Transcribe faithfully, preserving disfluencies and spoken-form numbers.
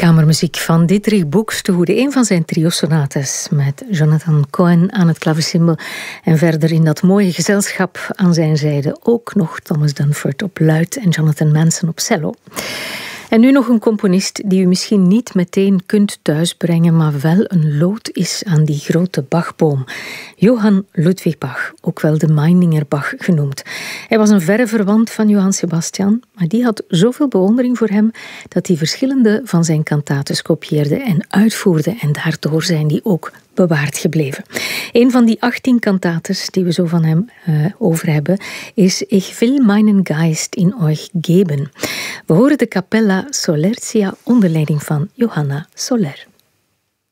Kamermuziek van Dietrich Buxtehude, een van zijn trio-sonates met Jonathan Cohen aan het klavecimbal en verder in dat mooie gezelschap aan zijn zijde ook nog Thomas Dunford op luid en Jonathan Manson op cello. En nu nog een componist die u misschien niet meteen kunt thuisbrengen, maar wel een lood is aan die grote Bachboom. Johann Ludwig Bach, ook wel de Meininger Bach genoemd. Hij was een verre verwant van Johann Sebastian, maar die had zoveel bewondering voor hem dat hij verschillende van zijn kantates kopieerde en uitvoerde. En daardoor zijn die ook bewaard gebleven. Een van die achttien kantates die we zo van hem uh, over hebben is Ich will meinen Geist in euch geben. We horen de Capella Solertia onder leiding van Johanna Soler.